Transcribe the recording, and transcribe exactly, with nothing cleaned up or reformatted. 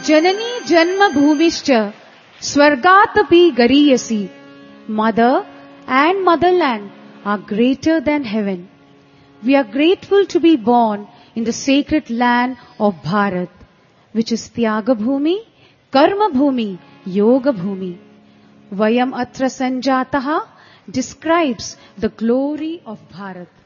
Janani Janma Bhumischa Swargatapi Gariyasi. Mother and motherland are greater than heaven. We are grateful to be born in the sacred land of Bharat, which is Tyaga Bhumi, Karma Bhumi, Yoga Bhumi. Vayam Atra Sanjataha describes the glory of Bharat.